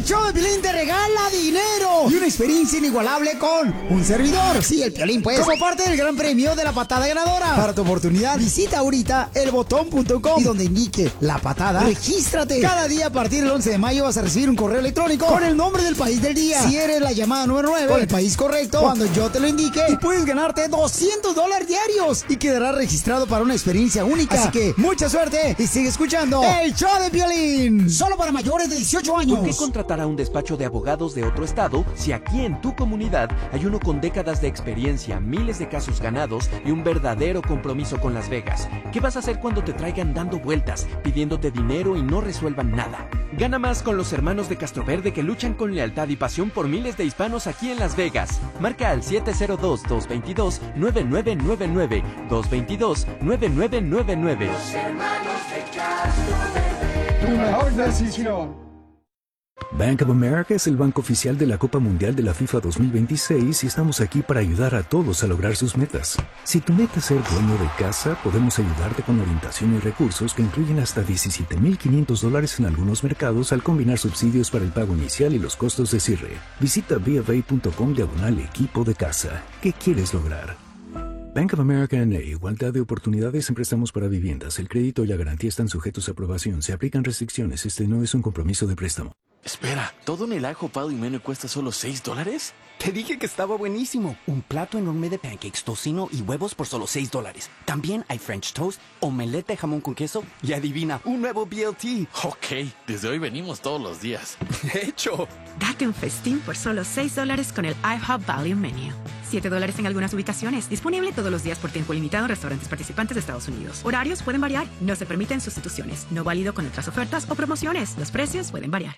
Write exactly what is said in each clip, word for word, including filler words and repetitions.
show de Piolín te regala dinero y una experiencia inigualable con un servidor. Sí, el Piolín, pues. Como parte del gran premio de la patada ganadora. Para tu oportunidad, visita ahorita el botón punto com y donde indique la patada, regístrate. Cada día a partir del once de mayo vas a recibir un correo electrónico con el nombre del país del día. Si eres la llamada número nueve, con el país correcto, cuando yo te lo indique, y puedes ganarte doscientos dólares diarios y quedarás registrado para una experiencia única. Así que mucha suerte y sigue escuchando el show de Piolín. Solo para mayores de dieciocho años. ¿Por qué contratar a un despacho de abogados de otro estado si aquí en tu comunidad hay uno con décadas de experiencia, miles de casos ganados y un verdadero compromiso con Las Vegas? ¿Qué vas a hacer cuando te traigan dando vueltas, pidiéndote dinero y no resuelvan nada? Gana más con los hermanos de Castroverde que luchan con lealtad y pasión por miles de hispanos aquí en Las Vegas. Marca al siete cero dos, dos dos dos, nueve nueve nueve nueve, dos dos dos, nueve nueve nueve nueve. Los hermanos de Castroverde, tu mejor decisión. Bank of America es el banco oficial de la Copa Mundial de la FIFA dos mil veintiséis y estamos aquí para ayudar a todos a lograr sus metas. Si tu meta es ser dueño de casa, podemos ayudarte con orientación y recursos que incluyen hasta diecisiete mil quinientos dólares en algunos mercados al combinar subsidios para el pago inicial y los costos de cierre. Visita b f a punto com diagonal equipo de casa. ¿Qué quieres lograr? Bank of America N A. Igualdad de oportunidades en préstamos para viviendas. El crédito y la garantía están sujetos a aprobación. Se aplican restricciones. Este no es un compromiso de préstamo. Espera, ¿todo en el ajo pado y menú cuesta solo seis dólares? Te dije que estaba buenísimo. Un plato enorme de pancakes, tocino y huevos por solo seis dólares. También hay French toast, omelette de jamón con queso y adivina, un nuevo B L T. Ok, desde hoy venimos todos los días. De hecho. Date un festín por solo seis dólares con el IHOP Value Menu. siete dólares en algunas ubicaciones. Disponible todos los días por tiempo limitado en restaurantes participantes de Estados Unidos. Horarios pueden variar. No se permiten sustituciones. No válido con otras ofertas o promociones. Los precios pueden variar.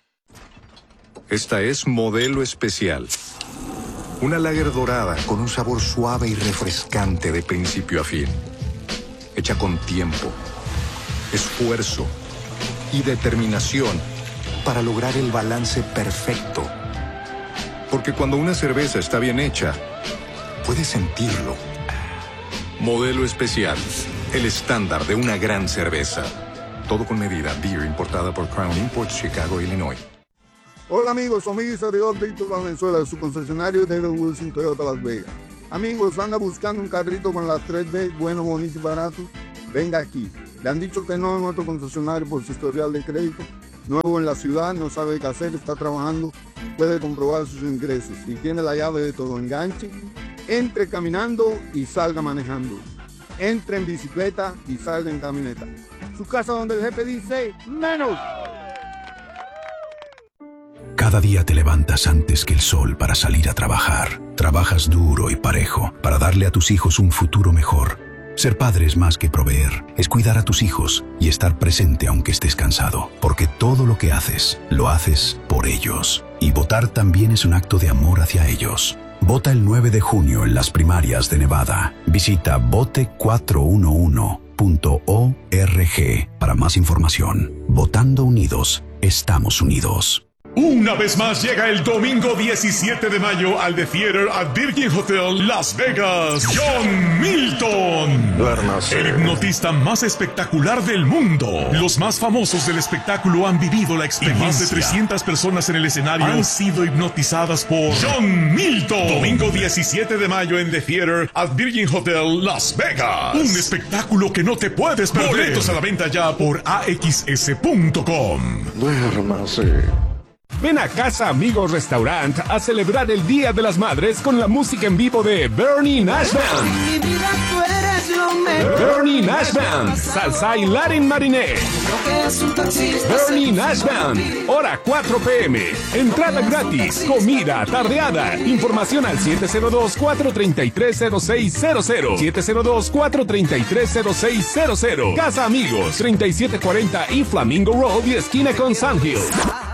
Esta es Modelo Especial. Una lager dorada con un sabor suave y refrescante de principio a fin. Hecha con tiempo, esfuerzo y determinación para lograr el balance perfecto. Porque cuando una cerveza está bien hecha, puedes sentirlo. Modelo Especial, el estándar de una gran cerveza. Todo con medida. Beer importada por Crown Imports, Chicago, Illinois. Hola amigos, soy mi servidor Víctor Valenzuela de su concesionario David Wilson Toyota Las Vegas. Amigos, anda buscando un carrito con las tres B, bueno, bonito y barato. Venga aquí. Le han dicho que no en otro concesionario por su historial de crédito. Nuevo en la ciudad, no sabe qué hacer, está trabajando, puede comprobar sus ingresos. Si tiene la llave de todo enganche, entre caminando y salga manejando. Entre en bicicleta y salga en camioneta. Su casa donde el jefe dice, menos. Cada día te levantas antes que el sol para salir a trabajar. Trabajas duro y parejo para darle a tus hijos un futuro mejor. Ser padre es más que proveer, es cuidar a tus hijos y estar presente aunque estés cansado. Porque todo lo que haces, lo haces por ellos. Y votar también es un acto de amor hacia ellos. Vota el nueve de junio en las primarias de Nevada. Visita vote cuatro uno uno punto org para más información. Votando unidos, estamos unidos. Una vez más llega el domingo diecisiete de mayo al The Theater at Virgin Hotel Las Vegas, John Milton. Duérmase. El hipnotista más espectacular del mundo. Los más famosos del espectáculo han vivido la experiencia. Y más de trescientas personas en el escenario han sido hipnotizadas por John Milton. Domingo diecisiete de mayo en The Theater at Virgin Hotel Las Vegas. Un espectáculo que no te puedes perder. Boletos a la venta ya por a x s punto com. Duérmase. Ven a Casa Amigos Restaurant a celebrar el Día de las Madres con la música en vivo de Bernie Nash Band. Bernie Nash Band, salsa y Latin Marinette. Bernie Nash Band, hora cuatro p m Entrada gratis, comida, tardeada. Información al siete cero dos, cuatro tres tres, cero seis cero cero. siete cero dos, cuatro tres tres, cero seis cero cero. Casa Amigos, treinta y siete cuarenta y Flamingo Road y esquina con Sand Hill.